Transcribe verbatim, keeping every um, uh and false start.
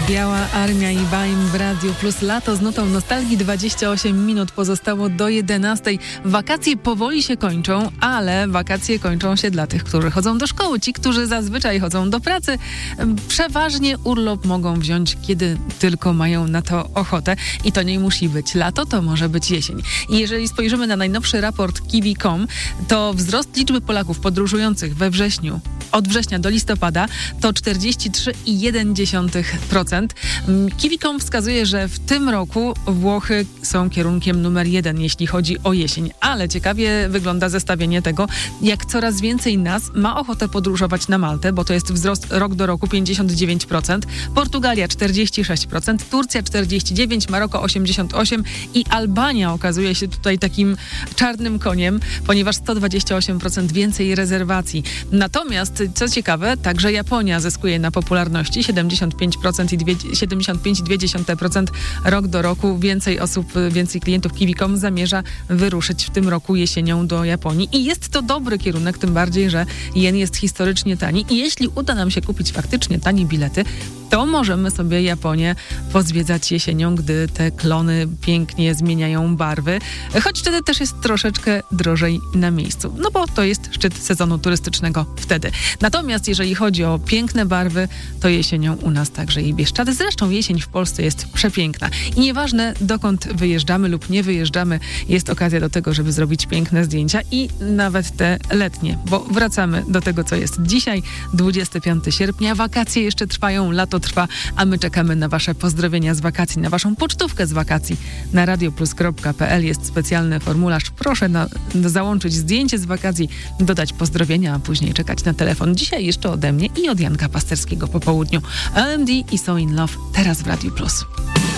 Biała Armia i Baim w Radiu Plus. Lato z nutą nostalgii. dwadzieścia osiem minut pozostało do jedenastej. Wakacje powoli się kończą, ale wakacje kończą się dla tych, którzy chodzą do szkoły. Ci, którzy zazwyczaj chodzą do pracy, przeważnie urlop mogą wziąć, kiedy tylko mają na to ochotę. I to nie musi być lato, to może być jesień. I jeżeli spojrzymy na najnowszy raport kiwi kropka com, to wzrost liczby Polaków podróżujących we wrześniu, od września do listopada, to czterdzieści trzy przecinek jeden procent. kiwi kropka com wskazuje, że w tym roku Włochy są kierunkiem numer jeden, jeśli chodzi o jesień. Ale ciekawie wygląda zestawienie tego, jak coraz więcej nas ma ochotę podróżować na Maltę, bo to jest wzrost rok do roku pięćdziesiąt dziewięć procent, Portugalia czterdzieści sześć procent, Turcja czterdzieści dziewięć procent, Maroko osiemdziesiąt osiem procent i Albania okazuje się tutaj takim czarnym koniem, ponieważ sto dwadzieścia osiem procent więcej rezerwacji. Natomiast, co ciekawe, także Japonia zyskuje na popularności siedemdziesiąt pięć procent i siedemdziesiąt pięć przecinek dwa procent rok do roku. Więcej osób, więcej klientów kiwi kropka com zamierza wyruszyć w tym roku jesienią do Japonii. I jest to dobry kierunek, tym bardziej, że jen jest historycznie tani. I jeśli uda nam się kupić faktycznie tanie bilety, to możemy sobie Japonię pozwiedzać jesienią, gdy te klony pięknie zmieniają barwy. Choć wtedy też jest troszeczkę drożej na miejscu. No bo to jest szczyt sezonu turystycznego wtedy. Natomiast jeżeli chodzi o piękne barwy, to jesienią u nas także i Bieszczady. Zresztą jesień w Polsce jest przepiękna. I nieważne dokąd wyjeżdżamy lub nie wyjeżdżamy, jest okazja do tego, żeby zrobić piękne zdjęcia i nawet te letnie. Bo wracamy do tego, co jest dzisiaj, dwudziestego piątego sierpnia. Wakacje jeszcze trwają, lato trwa, a my czekamy na wasze pozdrowienia z wakacji, na waszą pocztówkę z wakacji. Na radioplus kropka pe el jest specjalny formularz. Proszę na, na załączyć zdjęcie z wakacji, dodać pozdrowienia, a później czekać na telefon. Dzisiaj jeszcze ode mnie i od Janka Pasterskiego po południu. L M D i So In Love teraz w Radiu Plus.